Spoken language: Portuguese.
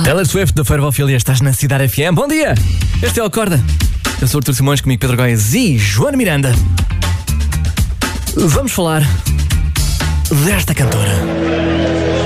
Taylor Swift da Farrofilia, estás na Cidade FM. Bom dia! Este é o Acorda. Eu sou o Artur Simões, comigo Pedro Góes e Joana Miranda. Vamos falar desta cantora.